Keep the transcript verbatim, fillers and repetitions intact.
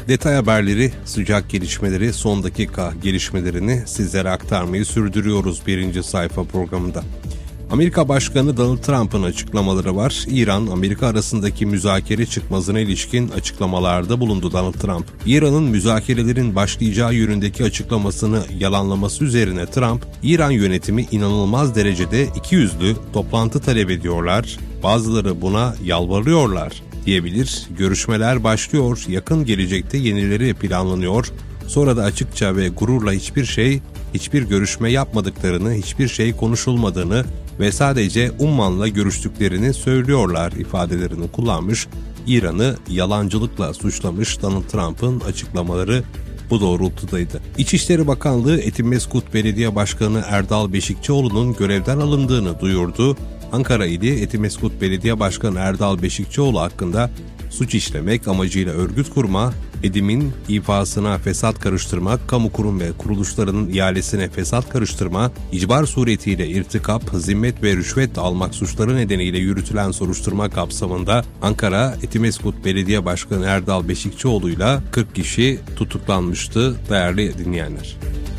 Detay haberleri, sıcak gelişmeleri, son dakika gelişmelerini sizlere aktarmayı sürdürüyoruz birinci sayfa programında. Amerika Başkanı Donald Trump'ın açıklamaları var. İran-Amerika arasındaki müzakere çıkmazına ilişkin açıklamalarda bulundu Donald Trump. İran'ın müzakerelerin başlayacağı yönündeki açıklamasını yalanlaması üzerine Trump, İran yönetimi inanılmaz derecede ikiyüzlü, toplantı talep ediyorlar, bazıları buna yalvarıyorlar diyebilir. Görüşmeler başlıyor, yakın gelecekte yenileri planlanıyor. Sonra da açıkça ve gururla hiçbir şey, hiçbir görüşme yapmadıklarını, hiçbir şey konuşulmadığını ve sadece Umman'la görüştüklerini söylüyorlar ifadelerini kullanmış. İran'ı yalancılıkla suçlamış Donald Trump'ın açıklamaları bu doğrultudaydı. İçişleri Bakanlığı Etimesgut Belediye Başkanı Erdal Beşikçioğlu'nun görevden alındığını duyurdu. Ankara ili Etimesgut Belediye Başkanı Erdal Beşikçioğlu hakkında suç işlemek amacıyla örgüt kurma, Edim'in ifasına fesat karıştırmak, kamu kurum ve kuruluşlarının ihalesine fesat karıştırma, icbar suretiyle irtikap, zimmet ve rüşvet almak suçları nedeniyle yürütülen soruşturma kapsamında Ankara Etimesgut Belediye Başkanı Erdal Beşikçioğlu'yla kırk kişi tutuklanmıştı değerli dinleyenler.